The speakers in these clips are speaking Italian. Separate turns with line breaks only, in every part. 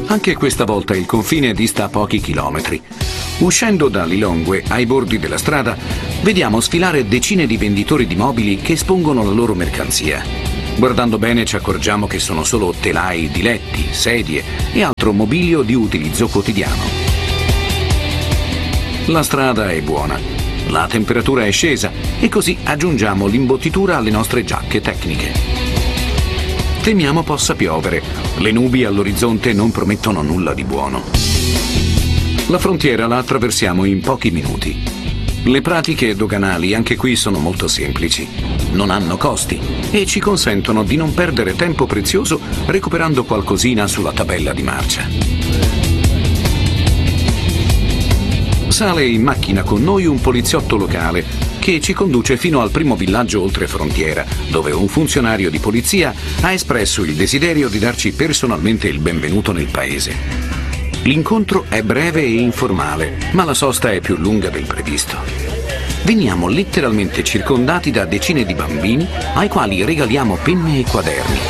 Anche questa volta il confine dista pochi chilometri. Uscendo da Lilongwe, ai bordi della strada, vediamo sfilare decine di venditori di mobili che espongono la loro mercanzia. Guardando bene ci accorgiamo che sono solo telai di letti, sedie e altro mobilio di utilizzo quotidiano. La strada è buona, la temperatura è scesa e così aggiungiamo l'imbottitura alle nostre giacche tecniche. Temiamo possa piovere, le nubi all'orizzonte non promettono nulla di buono. La frontiera la attraversiamo in pochi minuti. Le pratiche doganali anche qui sono molto semplici, non hanno costi e ci consentono di non perdere tempo prezioso recuperando qualcosina sulla tabella di marcia. Sale in macchina con noi un poliziotto locale che ci conduce fino al primo villaggio oltre frontiera, dove un funzionario di polizia ha espresso il desiderio di darci personalmente il benvenuto nel paese. L'incontro è breve e informale, ma la sosta è più lunga del previsto. Veniamo letteralmente circondati da decine di bambini ai quali regaliamo penne e quaderni.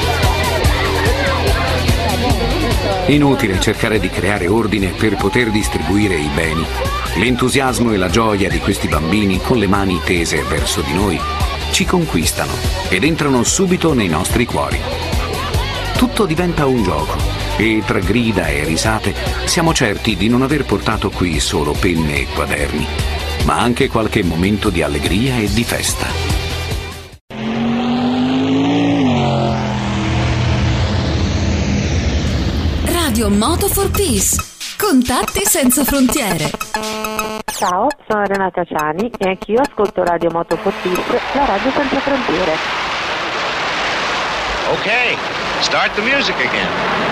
Inutile cercare di creare ordine per poter distribuire i beni. L'entusiasmo e la gioia di questi bambini con le mani tese verso di noi ci conquistano ed entrano subito nei nostri cuori. Tutto diventa un gioco. E tra grida e risate siamo certi di non aver portato qui solo penne e quaderni, ma anche qualche momento di allegria e di festa.
Radio Moto for Peace. Contatti senza frontiere.
Ciao, sono Renata Ciani e anch'io ascolto Radio Moto for Peace, la radio senza frontiere.
Ok, start the music again.